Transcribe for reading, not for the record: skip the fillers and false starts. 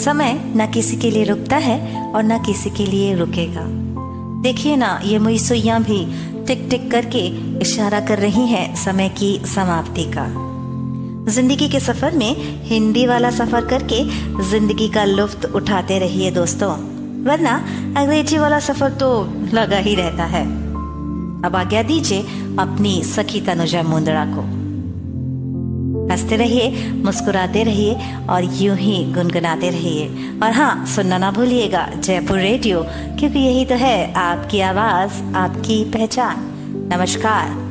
समय न किसी के लिए रुकता है और न किसी के लिए रुकेगा। देखिए ना, ये मुई सुइयां भी टिक टिक करके इशारा कर रही हैं समय की समाप्ति का। जिंदगी के सफर में हिंदी वाला सफर करके जिंदगी का लुत्फ उठाते रहिए दोस्तों, वरना अंग्रेजी वाला सफर तो लगा ही रहता है। अब आज्ञा दीजिए अपनी सखी तनुजा मुंदड़ा को। हंसते रहिए, मुस्कुराते रहिए और यूं ही गुनगुनाते रहिए। और हाँ, सुनना ना भूलिएगा जयपुर रेडियो, क्योंकि यही तो है आपकी आवाज, आपकी पहचान। नमस्कार।